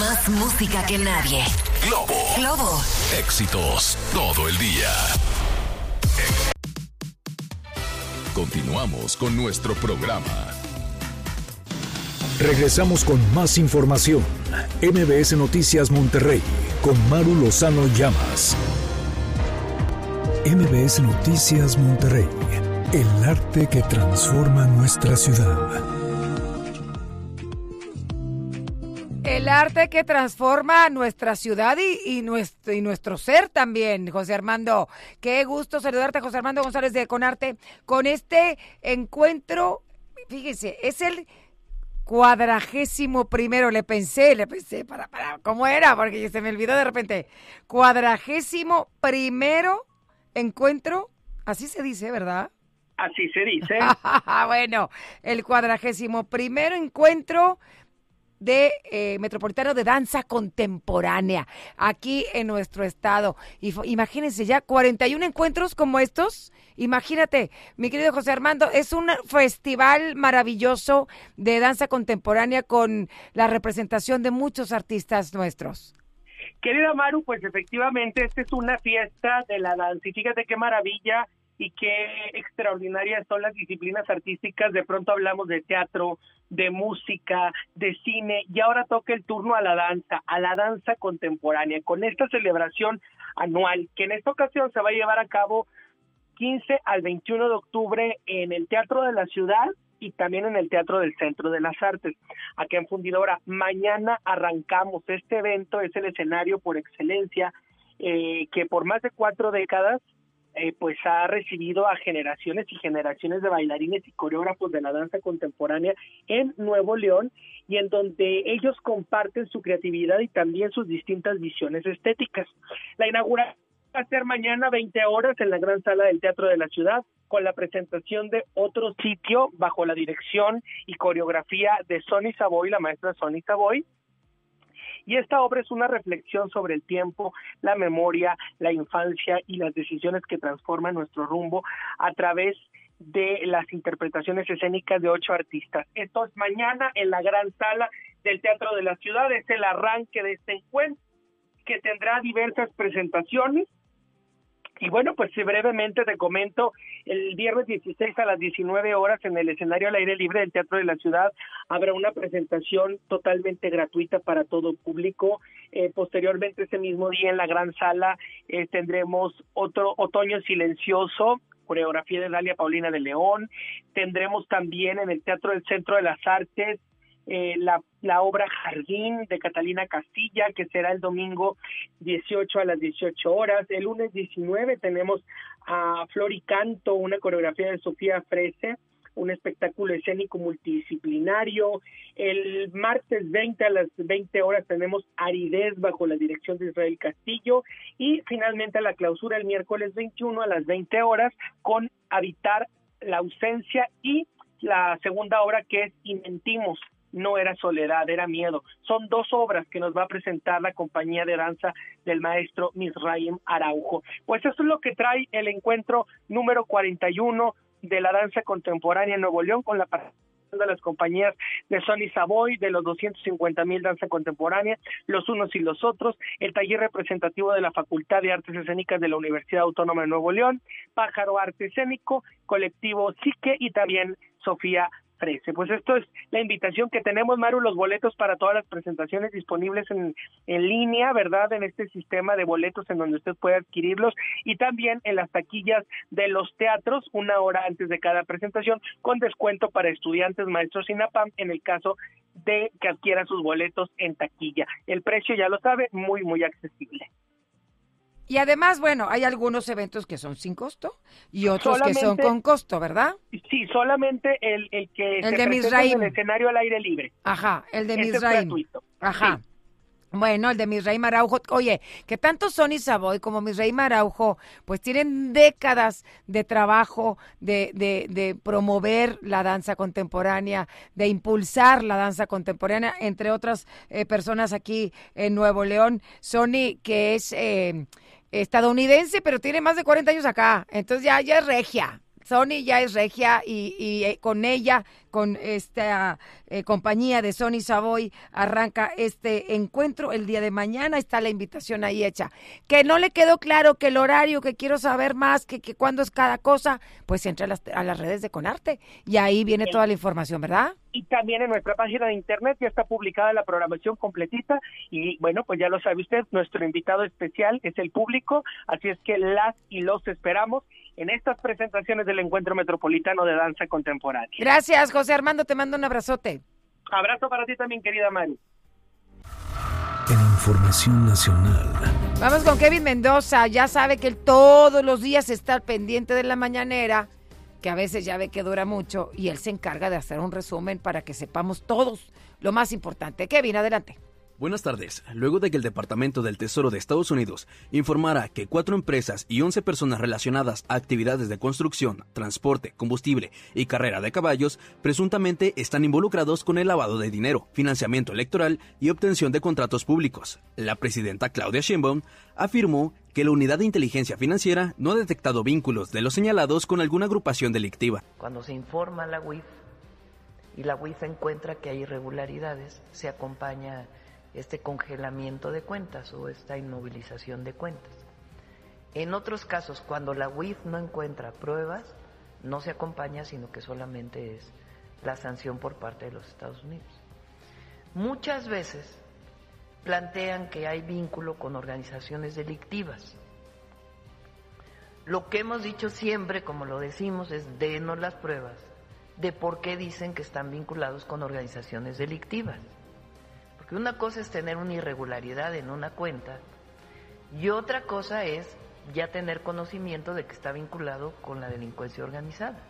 Más música que nadie. Globo. Éxitos todo el día. Continuamos con nuestro programa. Regresamos con más información. MBS Noticias Monterrey con Maru Lozano Llamas. MBS Noticias Monterrey. El arte que transforma nuestra ciudad. El arte que transforma nuestra ciudad y nuestro ser también, José Armando. Qué gusto saludarte, José Armando González de Conarte, con este encuentro. Fíjese, es el 41º, le pensé, para, ¿cómo era? Porque se me olvidó de repente. 41º encuentro, así se dice, ¿verdad? Así se dice. Bueno, el 41º encuentro de Metropolitano de Danza Contemporánea aquí en nuestro estado. Imagínense ya 41 encuentros como estos. Imagínate, mi querido José Armando, es un festival maravilloso de danza contemporánea con la representación de muchos artistas nuestros. Querida Maru, pues efectivamente esta es una fiesta de la danza y fíjate qué maravilla y qué extraordinarias son las disciplinas artísticas. De pronto hablamos de teatro, de música, de cine, y ahora toca el turno a la danza contemporánea, con esta celebración anual, que en esta ocasión se va a llevar a cabo 15 al 21 de octubre en el Teatro de la Ciudad y también en el Teatro del Centro de las Artes, aquí en Fundidora. Mañana arrancamos. Este evento es el escenario por excelencia que por más de 4 décadas pues ha recibido a generaciones y generaciones de bailarines y coreógrafos de la danza contemporánea en Nuevo León, y en donde ellos comparten su creatividad y también sus distintas visiones estéticas. La inauguración va a ser mañana 20 horas en la gran sala del Teatro de la Ciudad, con la presentación de Otro Sitio bajo la dirección y coreografía de Sonny Savoy, la maestra Sonny Savoy. Y esta obra es una reflexión sobre el tiempo, la memoria, la infancia y las decisiones que transforman nuestro rumbo a través de las interpretaciones escénicas de 8 artistas. Esto es mañana en la gran sala del Teatro de la Ciudad. Es el arranque de este encuentro que tendrá diversas presentaciones. Y bueno, pues brevemente te comento, el viernes 16 a las 19 horas en el escenario al aire libre del Teatro de la Ciudad habrá una presentación totalmente gratuita para todo el público. Posteriormente, ese mismo día en la gran sala tendremos otro Otoño Silencioso, coreografía de Dalia Paulina de León. Tendremos también en el Teatro del Centro de las Artes la obra Jardín de Catalina Castilla, que será el domingo 18 a las 18 horas. El lunes 19 tenemos a Flor y Canto, una coreografía de Sofía Frese, un espectáculo escénico multidisciplinario. El martes 20 a las 20 horas tenemos Aridez bajo la dirección de Israel Castillo, y finalmente la clausura el miércoles 21 a las 20 horas con Habitar la Ausencia y la segunda obra, que es Inventimos. No era soledad, era miedo. Son 2 obras que nos va a presentar la compañía de danza del maestro Misraim Araujo. Pues eso es lo que trae el encuentro número 41 de la danza contemporánea en Nuevo León, con la participación de las compañías de Sonny Savoy, de los 250,000 danza contemporánea, los unos y los otros, el taller representativo de la Facultad de Artes Escénicas de la Universidad Autónoma de Nuevo León, Pájaro Arte Escénico, Colectivo Psique y también Sofía Frese. Pues esto es la invitación que tenemos, Maru, los boletos para todas las presentaciones disponibles en línea, ¿verdad? En este sistema de boletos en donde usted puede adquirirlos, y también en las taquillas de los teatros 1 hora antes de cada presentación, con descuento para estudiantes, maestros y NAPAM en el caso de que adquieran sus boletos en taquilla. El precio, ya lo sabe, muy, muy accesible. Y además, bueno, hay algunos eventos que son sin costo y otros que son con costo, ¿verdad? Sí, solamente el que se presenta en el escenario al aire libre. Ajá, el de Misraim. Misraim. Es gratuito. Ajá. Sí. Bueno, el de Misraim Araujo. Oye, que tanto Sonny Savoy como Misraim Araujo, pues tienen décadas de trabajo de promover la danza contemporánea, de impulsar la danza contemporánea, entre otras personas aquí en Nuevo León. Sonny, que es estadounidense, pero tiene más de 40 años acá, entonces ya es regia. Sony ya es regia y con ella, con esta compañía de Sony Savoy, arranca este encuentro el día de mañana. Está la invitación ahí hecha. Que no le quedó claro que el horario, que quiero saber más, que cuándo es cada cosa, pues entra a las redes de Conarte y ahí viene toda la información, ¿verdad? Y también en nuestra página de internet ya está publicada la programación completita y bueno, pues ya lo sabe usted, nuestro invitado especial es el público, así es que las y los esperamos en estas presentaciones del Encuentro Metropolitano de Danza Contemporánea. Gracias, José Armando, te mando un abrazote. Abrazo para ti también, querida Mari. En información nacional. Vamos con Kevin Mendoza, ya sabe que él todos los días está al pendiente de la mañanera, que a veces ya ve que dura mucho, y él se encarga de hacer un resumen para que sepamos todos lo más importante. Kevin, adelante. Buenas tardes. Luego de que el Departamento del Tesoro de Estados Unidos informara que 4 empresas y 11 personas relacionadas a actividades de construcción, transporte, combustible y carrera de caballos presuntamente están involucrados con el lavado de dinero, financiamiento electoral y obtención de contratos públicos, la presidenta Claudia Sheinbaum afirmó que la Unidad de Inteligencia Financiera no ha detectado vínculos de los señalados con alguna agrupación delictiva. Cuando se informa a la UIF y la UIF encuentra que hay irregularidades, se acompaña este congelamiento de cuentas o esta inmovilización de cuentas. En otros casos, cuando la UIF no encuentra pruebas, no se acompaña, sino que solamente es la sanción por parte de los Estados Unidos. Muchas veces plantean que hay vínculo con organizaciones delictivas. Lo que hemos dicho siempre, como lo decimos, es denos las pruebas de por qué dicen que están vinculados con organizaciones delictivas. Porque una cosa es tener una irregularidad en una cuenta y otra cosa es ya tener conocimiento de que está vinculado con la delincuencia organizada.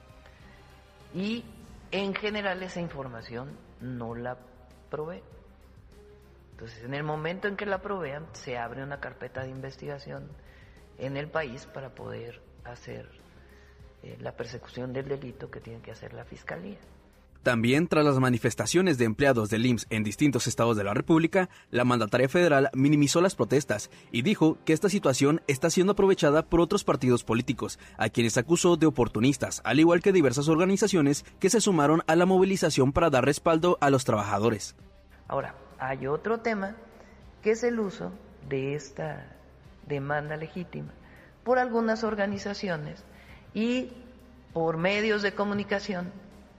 Y en general esa información no la provee. Entonces, en el momento en que la provean, se abre una carpeta de investigación en el país para poder hacer la persecución del delito que tiene que hacer la Fiscalía. También, tras las manifestaciones de empleados del IMSS en distintos estados de la República, la mandataria federal minimizó las protestas y dijo que esta situación está siendo aprovechada por otros partidos políticos, a quienes acusó de oportunistas, al igual que diversas organizaciones que se sumaron a la movilización para dar respaldo a los trabajadores. Ahora, hay otro tema que es el uso de esta demanda legítima por algunas organizaciones y por medios de comunicación,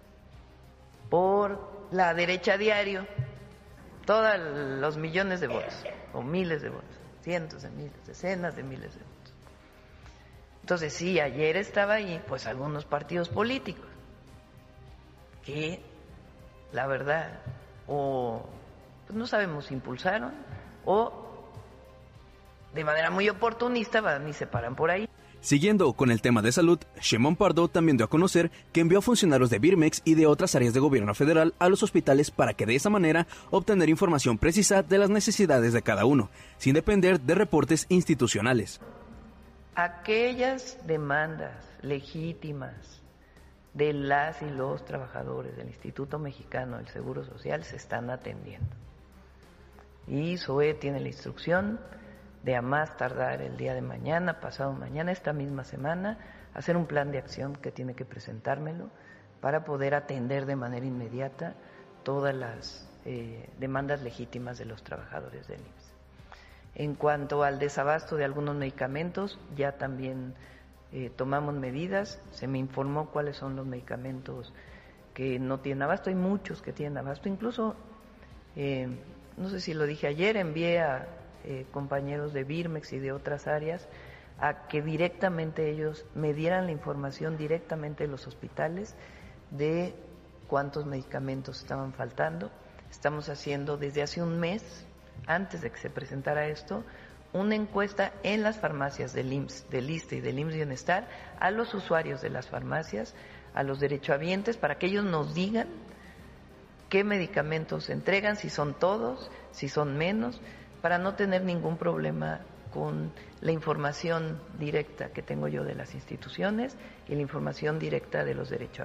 por la derecha diario, todos los millones de votos, o miles de votos, cientos de miles, decenas de miles de votos. Entonces, sí, ayer estaba ahí, pues algunos partidos políticos, que la verdad, o pues no sabemos si impulsaron, o de manera muy oportunista van y se paran por ahí. Siguiendo con el tema de salud, Sheinbaum Pardo también dio a conocer que envió a funcionarios de Birmex y de otras áreas de gobierno federal a los hospitales para que de esa manera obtener información precisa de las necesidades de cada uno, sin depender de reportes institucionales. Aquellas demandas legítimas de las y los trabajadores del Instituto Mexicano del Seguro Social se están atendiendo. Y SOE tiene la instrucción de a más tardar el día de mañana, pasado mañana, esta misma semana, hacer un plan de acción que tiene que presentármelo para poder atender de manera inmediata todas las demandas legítimas de los trabajadores del IMSS. En cuanto al desabasto de algunos medicamentos, ya también tomamos medidas, se me informó cuáles son los medicamentos que no tienen abasto, hay muchos que tienen abasto, incluso, no sé si lo dije ayer, envié a compañeros de Birmex y de otras áreas a que directamente ellos me dieran la información directamente de los hospitales de cuántos medicamentos estaban faltando. Estamos haciendo desde hace un mes, antes de que se presentara esto, una encuesta en las farmacias del IMSS, del ISSSTE y del IMSS Bienestar a los usuarios de las farmacias, a los derechohabientes, para que ellos nos digan qué medicamentos se entregan, si son todos, si son menos, para no tener ningún problema con la información directa que tengo yo de las instituciones y la información directa de los derechohabientes.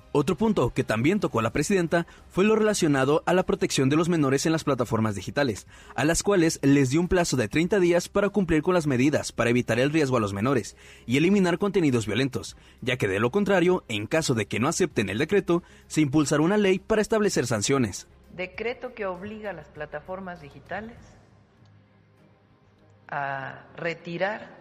Otro punto que también tocó la presidenta fue lo relacionado a la protección de los menores en las plataformas digitales, a las cuales les dio un plazo de 30 días para cumplir con las medidas para evitar el riesgo a los menores y eliminar contenidos violentos, ya que de lo contrario, en caso de que no acepten el decreto, se impulsará una ley para establecer sanciones. Decreto que obliga a las plataformas digitales a retirar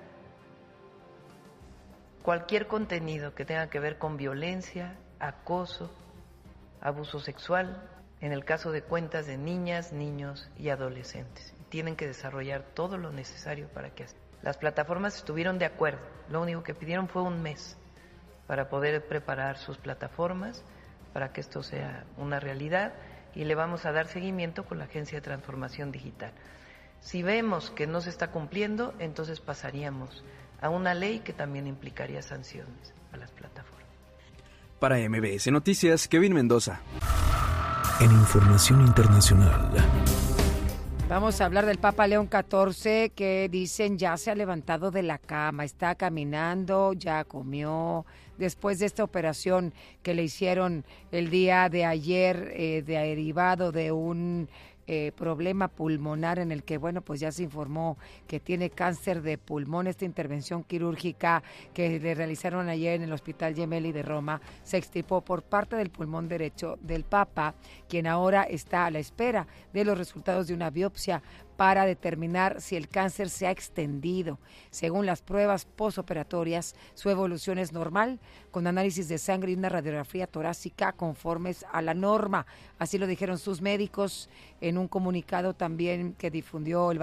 cualquier contenido que tenga que ver con violencia, acoso, abuso sexual, en el caso de cuentas de niñas, niños y adolescentes. Tienen que desarrollar todo lo necesario para que así. Las plataformas estuvieron de acuerdo, lo único que pidieron fue un mes para poder preparar sus plataformas, para que esto sea una realidad, y le vamos a dar seguimiento con la Agencia de Transformación Digital. Si vemos que no se está cumpliendo, entonces pasaríamos a una ley que también implicaría sanciones a las plataformas. Para MBS Noticias, Kevin Mendoza. En información internacional. Vamos a hablar del Papa León XIV, que dicen ya se ha levantado de la cama, está caminando, ya comió, después de esta operación que le hicieron el día de ayer, derivado de un problema pulmonar en el que, bueno, pues ya se informó que tiene cáncer de pulmón. Esta intervención quirúrgica que le realizaron ayer en el Hospital Gemelli de Roma se extirpó por parte del pulmón derecho del Papa, quien ahora está a la espera de los resultados de una biopsia para determinar si el cáncer se ha extendido. Según las pruebas posoperatorias, su evolución es normal, con análisis de sangre y una radiografía torácica conformes a la norma. Así lo dijeron sus médicos en un comunicado también que difundió el